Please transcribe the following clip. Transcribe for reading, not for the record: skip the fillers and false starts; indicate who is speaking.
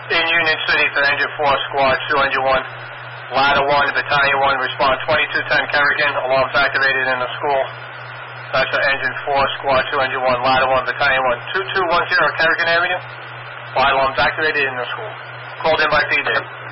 Speaker 1: In Union City for Engine 4, Squad 2, Engine 1, Ladder 1, Battalion 1, respond 2210 Kerrigan, alarms activated in the school. That's for Engine 4, Squad 2, Engine 1, Ladder 1, Battalion 1, 2210 Kerrigan Avenue. Fire alarms activated in the school. Called in by PD.